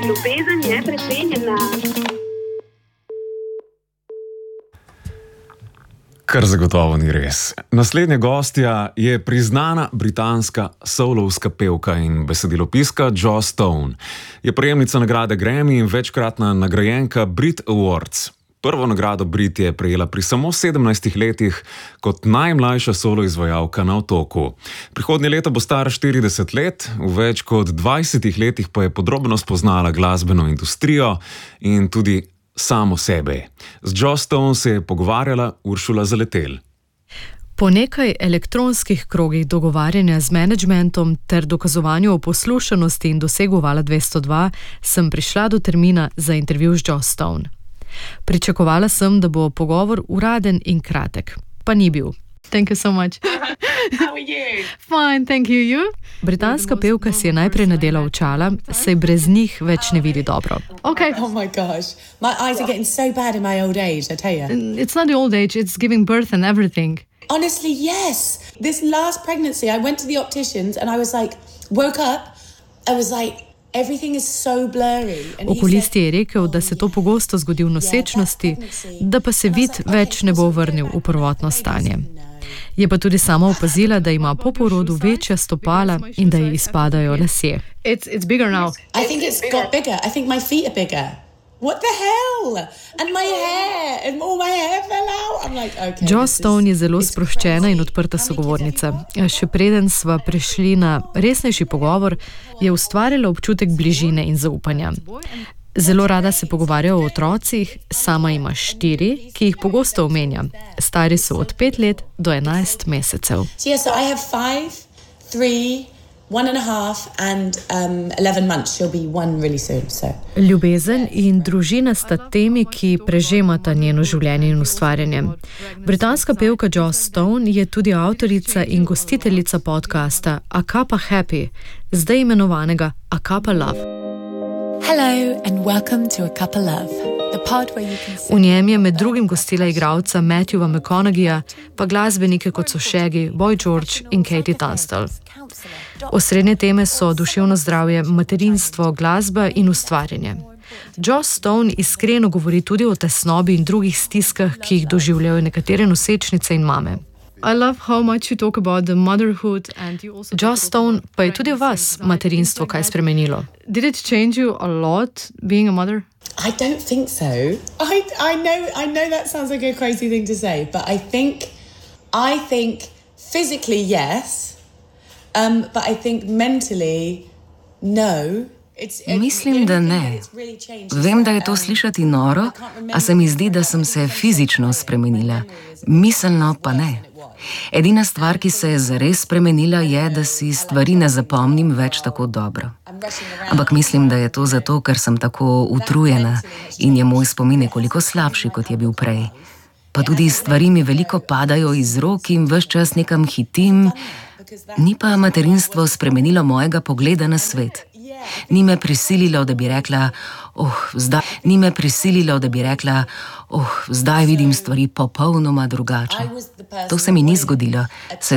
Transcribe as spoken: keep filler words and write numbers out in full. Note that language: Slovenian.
Ljubezen je precenjena. Kar zagotovo ni res. Naslednja gostja je priznana britanska soulovska pevka in besedilopiska Jo Stone. Je prejemnica nagrade Grammy in večkratna nagrajenka Brit Awards. Prvo nagrado Brit je prejela pri samo sedemnajstih letih kot najmlajša soloizvajalka na otoku. Prihodnje leto bo stara štirideset let, v več kot dvajsetih letih pa je podrobno spoznala glasbeno industrijo in tudi samo sebe. Z Jo Stone se je pogovarjala Uršula Zaletel. Po nekaj elektronskih krogih dogovarjanja z menedžmentom ter dokazovanju o poslušanosti in dosegu Vala dvesto dva sem prišla do termina za intervju z Jo Stone. Pričakovala sem, da bo pogovor uraden in kratek, pa ni bil. Thank you so much. How are you? Fine, thank you. You? Britanska pevka si je najprej nadela očala, saj brez njih več ne vidi dobro. Okay. Oh my gosh. My eyes are getting so bad in my old age, I tell you. It's not the old age, it's giving birth and everything. Honestly, yes. This last pregnancy, I went to the opticians and I was like, woke up, I was like, everything is so blurry. Okulist je rekel, da se to pogosto zgodi v nosečnosti, da pa se vid več ne bo vrnil v prvotno stanje. Je pa tudi sama opazila, da ima po porodu večja stopala in da ji izpadajo lasje. It's, it's bigger now. I think it's got bigger. I think my feet are bigger. What the hell? And my hair, and all my hair fell out. I'm like, okay. Jo Stone je zelo sproščena in odprta sogovornica. Še preden sva prišli na resnejši pogovor, je ustvarila občutek bližine in zaupanja. Zelo rada se pogovarja o otrocih, sama ima štiri, ki jih pogosto omenja. Stari so od pet let do enajst mesecev. So yeah, so I have five, three, one and a half and um, eleven months. She'll be one really soon. So. Ljubezen in družina sta temi, ki prežemata njeno življenje in ustvarjanje. Britanska pevka Jo Stone je tudi avtorica in gostiteljica podcasta A Cuppa Happy, zdaj imenovanega A Cuppa Love. Hello and welcome to A Cuppa Love, the pod where you can V njem je med drugim gostila igralca Matthewa McConaugheyja, pa glasbenike kot so Shaggy, Boy George in Katie Tunstall. Osrednje teme so duševno zdravje, materinstvo, glasba in ustvarjanje. Jo Stone iskreno govori tudi o tesnobi in drugih stiskah, ki jih doživljajo nekatere nosečnice in mame. I love how much you talk about the motherhood and you also Jo Stone, pa je tudi v vas materinstvo kaj spremenilo. Did it change you a lot being a mother? I don't think so. I, I know I know that sounds like a crazy thing to say, but I think I think physically yes, um, but I think mentally no. It's, it, Mislim, da ne. Vem, da je to slišati noro, a se mi zdi, da sem se fizično spremenila. Miselno pa ne. Edina stvar, ki se je zares spremenila, je, da si stvari ne zapomnim več tako dobro. Ampak mislim, da je to zato, ker sem tako utrujena in je moj spomin nekoliko slabši, kot je bil prej. Pa tudi stvari mi veliko padajo iz rok in ves čas nekam hitim, ni pa materinstvo spremenilo mojega pogleda na svet. Ni me prisililo, da bi rekla, oh, zdaj, ni me prisililo, da bi rekla, oh, zdaj vidim stvari popolnoma drugače. To se mi ni zgodilo, se